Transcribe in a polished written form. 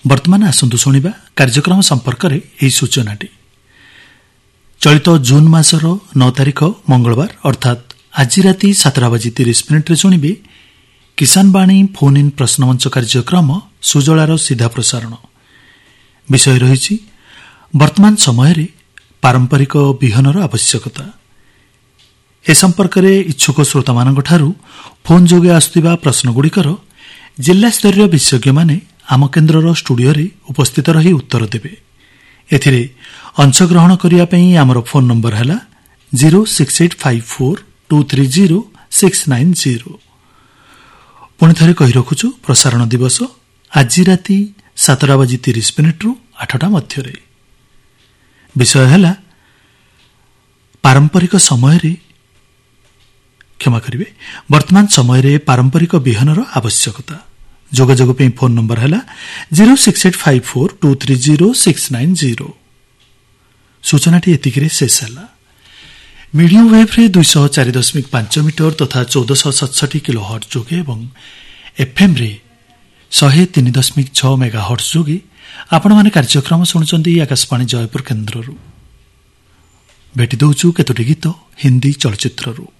ବର୍ତ୍ତମାନ ଆସନ୍ତୁ ଶୁଣିବା କାର୍ଯ୍ୟକ୍ରମ ସମ୍ପର୍କରେ ଏହି ସୂଚନାଟି। ଚଳିତ ଜୁନ୍ ମାସର 9 ତାରିଖ ମଙ୍ଗଳବାର ଅର୍ଥାତ୍ ଆଜି ରାତି 7:30 ଶୁଣିବେ କିଷାନ ବାଣୀ ଫୋନ୍ ଇନ୍ ପ୍ରଶ୍ନମଞ୍ଚ କାର୍ଯ୍ୟକ୍ରମ ସୁଜଳାର ସିଧା ପ୍ରସାରଣ। ବିଷୟ ରହିଛି ବର୍ତ୍ତମାନ ସମୟରେ ପାରମ୍ପରିକ ବିହନର ଆବଶ୍ୟକତା। ଏ ସମ୍ପର୍କରେ ଇଚ୍ଛୁକ ଶ୍ରୋତାମାନଙ୍କଠାରୁ ଫୋନ୍ ଯୋଗେ ଆସୁଥିବା ପ୍ରଶ୍ନଗୁଡ଼ିକର ଜିଲ୍ଲାସ୍ତରୀୟ ବିଶେଷଜ୍ଞମାନେ ଆମ କେନ୍ଦ୍ରର ଷ୍ଟୁଡିଓରେ ଉପସ୍ଥିତ ରହି ଉତ୍ତର ଦେବେ। ଏଥିରେ ଅଂଶଗ୍ରହଣ କରିବା ପାଇଁ ଆମର ଫୋନ୍ ନମ୍ବର ହେଲା 06854230690। ପୁଣି ଥରେ କହି ରଖୁଛୁ, ପ୍ରସାରଣ ଦିବସ ଆଜି ରାତି 7:30 8ଟା ମଧ୍ୟରେ। ବିଷୟ ହେଲା ବର୍ତ୍ତମାନ ସମୟରେ ପାରମ୍ପରିକ ବିହନର ଆବଶ୍ୟକତା। ଯୋଗାଯୋଗ ପାଇଁ ଫୋନ୍ ନମ୍ବର ହେଲା 06854230690। ସୂଚନାଟି ଏତିକିରେ ଶେଷ ହେଲା। ମିଡିୟମ୍ ୱେଭ୍ରେ 204.5 ମିଟର ତଥା 1467 କିଲୋ ହର୍ଟ୍ଜ ଯୋଗେ ଏବଂ ଏଫ୍ଏମ୍ରେ 103.6 ମେଗା ହର୍ଟ୍ଜ ଯୋଗେ ଆପଣମାନେ କାର୍ଯ୍ୟକ୍ରମ ଶୁଣୁଛନ୍ତି ଆକାଶବାଣୀ ଜୟପୁର କେନ୍ଦ୍ରରୁ। ଭେଟି ଦେଉଛୁ କେତୋଟି ଗୀତ ହିନ୍ଦୀ ଚଳଚ୍ଚିତ୍ରରୁ।